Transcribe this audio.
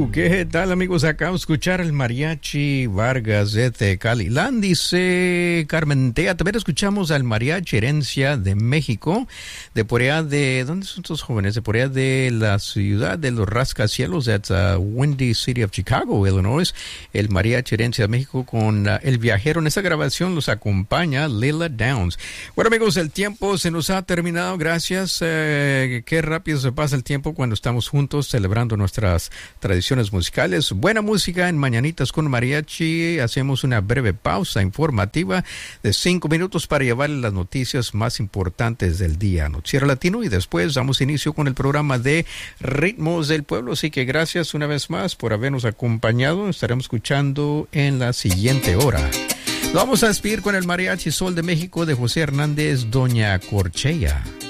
¿Qué tal, amigos? Acá escuchar el mariachi Vargas de Tecalilán, dice Carmen Tea. También escuchamos al mariachi Herencia de México, de por allá de... ¿Dónde son estos jóvenes? De por allá de la ciudad de los rascacielos, that's Windy City of Chicago, Illinois. El mariachi Herencia de México con El Viajero. En esta grabación los acompaña Lila Downs. Bueno, amigos, el tiempo se nos ha terminado. Gracias. Qué rápido se pasa el tiempo cuando estamos juntos celebrando nuestras tradiciones musicales. Buena música en Mañanitas con Mariachi. Hacemos una breve pausa informativa de 5 minutos para llevarles las noticias más importantes del día. Noticiero Latino, y después damos inicio con el programa de Ritmos del Pueblo. Así que gracias una vez más por habernos acompañado. Estaremos escuchando en la siguiente hora. Nos vamos a despedir con el Mariachi Sol de México de José Hernández, Doña Corchella.